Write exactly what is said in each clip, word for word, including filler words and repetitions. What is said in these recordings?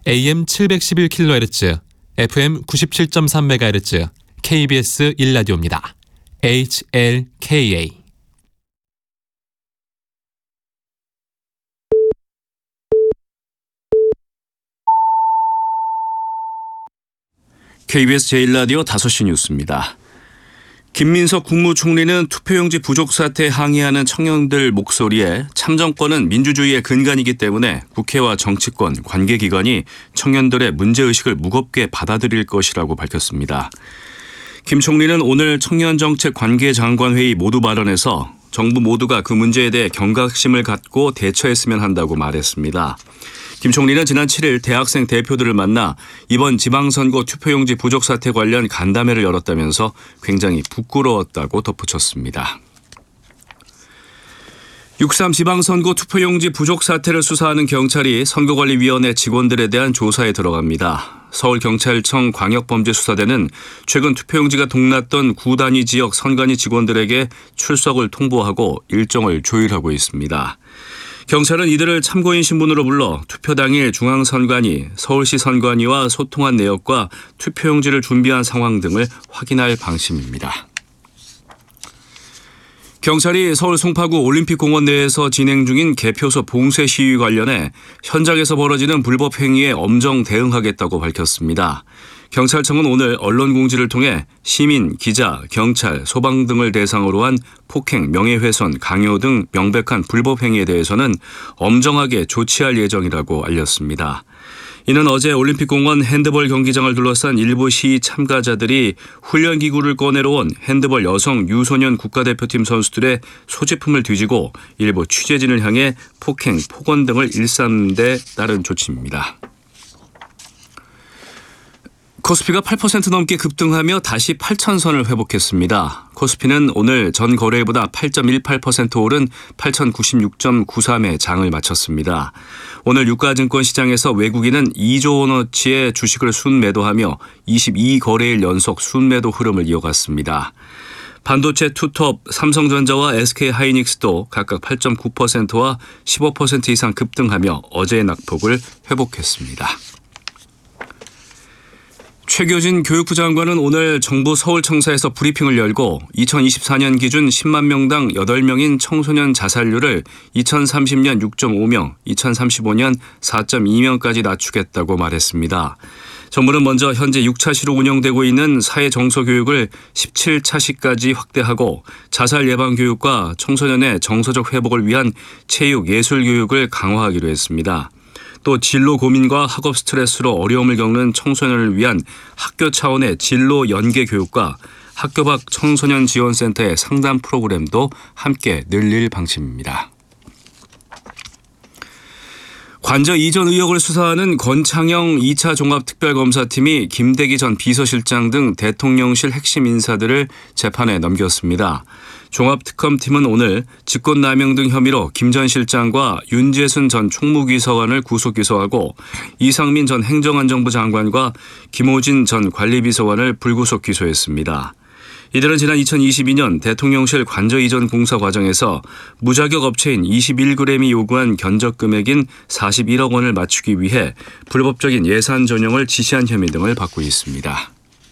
에이엠 칠백십일 킬로헤르츠, 에프엠 구십칠 점 삼 메가헤르츠, 케이비에스 일 라디오입니다. 에이치엘케이에이. 케이비에스 제일 라디오 다섯 시 뉴스입니다. 김민석 국무총리는 투표용지 부족 사태에 항의하는 청년들 목소리에 참정권은 민주주의의 근간이기 때문에 국회와 정치권, 관계기관이 청년들의 문제의식을 무겁게 받아들일 것이라고 밝혔습니다. 김 총리는 오늘 청년정책관계장관회의 모두 발언에서 정부 모두가 그 문제에 대해 경각심을 갖고 대처했으면 한다고 말했습니다. 김 총리는 지난 칠 일 대학생 대표들을 만나 이번 지방선거 투표용지 부족 사태 관련 간담회를 열었다면서 굉장히 부끄러웠다고 덧붙였습니다. 육삼 지방선거 투표용지 부족 사태를 수사하는 경찰이 선거관리위원회 직원들에 대한 조사에 들어갑니다. 서울경찰청 광역범죄수사대는 최근 투표용지가 동났던 구 단위 지역 선관위 직원들에게 출석을 통보하고 일정을 조율하고 있습니다. 경찰은 이들을 참고인 신분으로 불러 투표 당일 중앙선관위, 서울시 선관위와 소통한 내역과 투표용지를 준비한 상황 등을 확인할 방침입니다. 경찰이 서울 송파구 올림픽공원 내에서 진행 중인 개표소 봉쇄 시위 관련해 현장에서 벌어지는 불법 행위에 엄정 대응하겠다고 밝혔습니다. 경찰청은 오늘 언론 공지를 통해 시민, 기자, 경찰, 소방 등을 대상으로 한 폭행, 명예훼손, 강요 등 명백한 불법 행위에 대해서는 엄정하게 조치할 예정이라고 알렸습니다. 이는 어제 올림픽공원 핸드볼 경기장을 둘러싼 일부 시위 참가자들이 훈련기구를 꺼내러 온 핸드볼 여성 유소년 국가대표팀 선수들의 소지품을 뒤지고 일부 취재진을 향해 폭행, 폭언 등을 일삼는 데 따른 조치입니다. 코스피가 팔 퍼센트 넘게 급등하며 다시 팔천 선을 회복했습니다. 코스피는 오늘 전 거래일보다 팔 점 일팔 퍼센트 오른 팔천구십육 점 구삼에 장을 마쳤습니다. 오늘 유가증권 시장에서 외국인은 이조 원어치의 주식을 순매도하며 이십이 거래일 연속 순매도 흐름을 이어갔습니다. 반도체 투톱 삼성전자와 에스케이하이닉스도 각각 팔 점 구 퍼센트와 십오 퍼센트 이상 급등하며 어제의 낙폭을 회복했습니다. 최교진 교육부 장관은 오늘 정부 서울청사에서 브리핑을 열고 이천이십사 년 기준 십만 명당 여덟 명인 청소년 자살률을 이천삼십 년 육 점 오 명, 이천삼십오 년 사 점 이 명까지 낮추겠다고 말했습니다. 정부는 먼저 현재 육 차시로 운영되고 있는 사회정서교육을 십칠 차시까지 확대하고 자살 예방 교육과 청소년의 정서적 회복을 위한 체육, 예술 교육을 강화하기로 했습니다. 또 진로 고민과 학업 스트레스로 어려움을 겪는 청소년을 위한 학교 차원의 진로 연계 교육과 학교 밖 청소년 지원센터의 상담 프로그램도 함께 늘릴 방침입니다. 관저 이전 의혹을 수사하는 권창영 이 차 종합특별검사팀이 김대기 전 비서실장 등 대통령실 핵심 인사들을 재판에 넘겼습니다. 종합특검팀은 오늘 직권남용 등 혐의로 김 전 실장과 윤재순 전 총무비서관을 구속 기소하고 이상민 전 행정안전부 장관과 김호진 전 관리비서관을 불구속 기소했습니다. 이들은 지난 이천이십이 년 대통령실 관저 이전 공사 과정에서 무자격 업체인 이십일 그램이 요구한 견적 금액인 사십일억 원을 맞추기 위해 불법적인 예산 전용을 지시한 혐의 등을 받고 있습니다.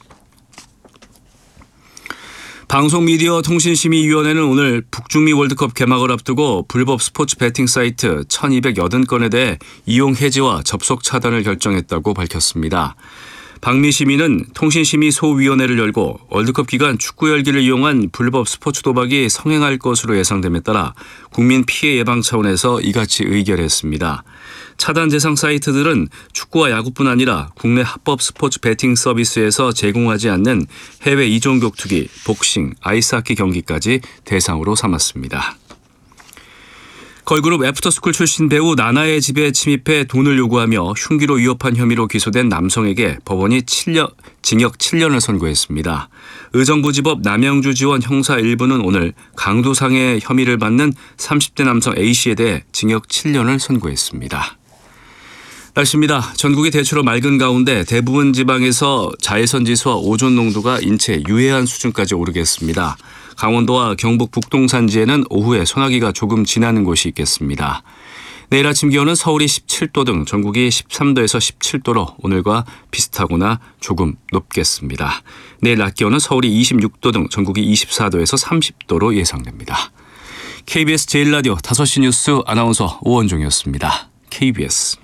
방송미디어통신심의위원회는 오늘 북중미 월드컵 개막을 앞두고 불법 스포츠 베팅 사이트 천이백팔십 건에 대해 이용 해지와 접속 차단을 결정했다고 밝혔습니다. 박미 시민은 통신심의소위원회를 열고 월드컵 기간 축구 열기를 이용한 불법 스포츠 도박이 성행할 것으로 예상됨에 따라 국민 피해 예방 차원에서 이같이 의결했습니다. 차단 대상 사이트들은 축구와 야구뿐 아니라 국내 합법 스포츠 베팅 서비스에서 제공하지 않는 해외 이종 격투기, 복싱, 아이스하키 경기까지 대상으로 삼았습니다. 걸그룹 애프터스쿨 출신 배우 나나의 집에 침입해 돈을 요구하며 흉기로 위협한 혐의로 기소된 남성에게 법원이 칠 년, 징역 칠 년을 선고했습니다. 의정부지법 남양주지원 형사 일 부는 오늘 강도상해 혐의를 받는 삼십 대 남성 A씨에 대해 징역 칠 년을 선고했습니다. 날씨입니다. 전국이 대체로 맑은 가운데 대부분 지방에서 자외선 지수와 오존 농도가 인체에 유해한 수준까지 오르겠습니다. 강원도와 경북 북동 산지에는 오후에 소나기가 조금 지나는 곳이 있겠습니다. 내일 아침 기온은 서울이 십칠 도 등 전국이 십삼 도에서 십칠 도로 오늘과 비슷하거나 조금 높겠습니다. 내일 낮 기온은 서울이 이십육 도 등 전국이 이십사 도에서 삼십 도로 예상됩니다. 케이비에스 제일 라디오 다섯 시 뉴스 아나운서 오원종이었습니다. 케이비에스